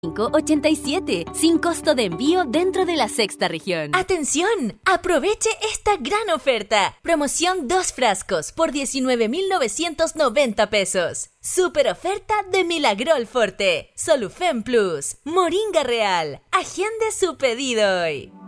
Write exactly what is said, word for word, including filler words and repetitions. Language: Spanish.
ochenta y siete, sin costo de envío dentro de la sexta región. ¡Atención! Aproveche esta gran oferta. Promoción dos frascos por diecinueve mil novecientos noventa pesos. Super oferta de Milagrol Forte, Solufen Plus, Moringa Real. Agende su pedido hoy.